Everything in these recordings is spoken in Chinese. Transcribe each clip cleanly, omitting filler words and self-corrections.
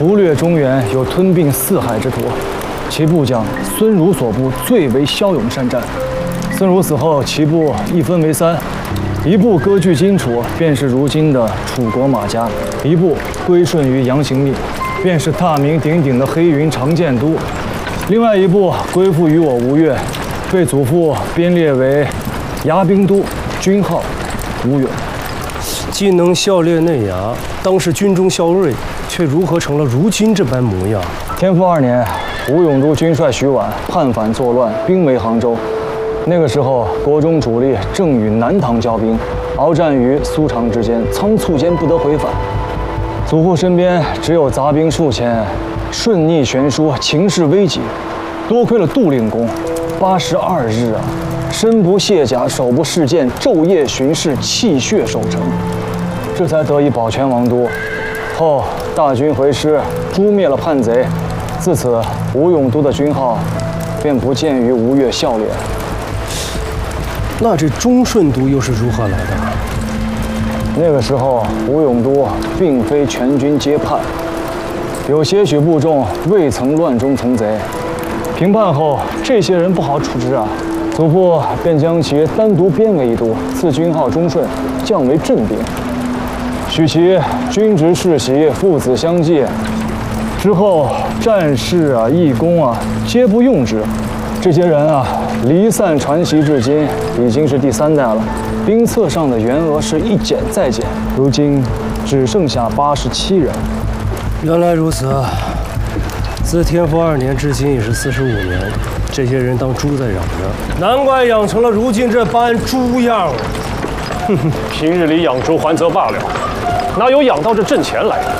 屠掠中原，有吞并四海之图。其部将孙儒所部最为骁勇善战。孙儒死后，其部一分为三，一部割据荆楚，便是如今的楚国马家；一部归顺于杨行密，便是大名鼎鼎的黑云长剑都；另外一部归附于我吴越，被祖父编列为牙兵都，军号吴勇。 既能校猎内牙，当是军中校尉，却如何成了如今这般模样？ 天复2年，吴永都军帅徐绾叛反作乱，兵围杭州。那个时候，国中主力正与南唐交兵，鏖战于苏常之间，仓促间不得回返。祖父身边只有杂兵数千，顺逆悬殊，情势危急。多亏了杜令公，82日啊，身不卸甲，手不释剑，昼夜巡视，泣血守城，这才得以保全王都。后大军回师，诛灭了叛贼。自此，吴永都的军号便不见于吴越校列。 那这忠顺都又是如何来的？ 那个时候，吴永都并非全军皆叛，有些许部众未曾乱中从贼。平叛后，这些人不好处置啊，祖父便将其单独编为一都，赐军号忠顺，降为镇兵，许其军职世袭，父子相继。之后，战士啊、义工啊，皆不用之。这些人啊，离散传习至今，已经是第3代了。兵册上的员额是一减再减，如今只剩下87人。 原来如此，自天复2年至今已是45年，这些人当猪在养着，难怪养成了如今这般猪样。 哼哼，平日里养猪还则罢了，哪有养到这阵前来的？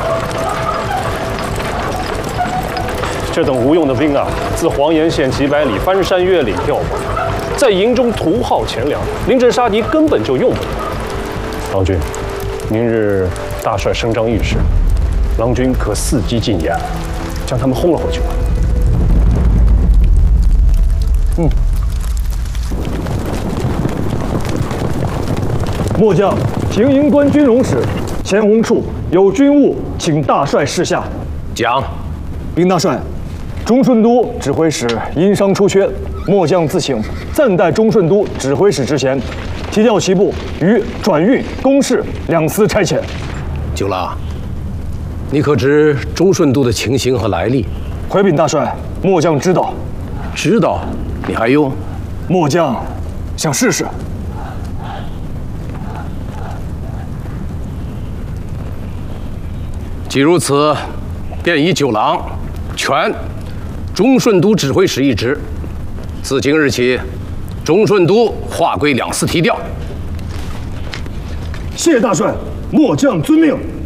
这等吴用的兵啊，自黄岩县几百里翻山越岭调过来，在营中屠耗钱粮，临阵杀敌根本就用不了。郎君，明日大帅声张御史，郎君可伺机进言，将他们轰了回去吧。 末将平营关军容使钱洪处有军务，请大帅示下。 讲。 禀大帅，忠顺都指挥使因伤出缺，末将自请暂代忠顺都指挥使职衔，提调其部于转运、公事2司差遣。 九郎，你可知忠顺都的情形和来历？ 回禀大帅，末将知道。 知道？你还用？ 末将想试试。 既如此，便以九郎权忠顺都指挥使一职。自今日起，忠顺都划归2司提调。 谢大帅，末将遵命。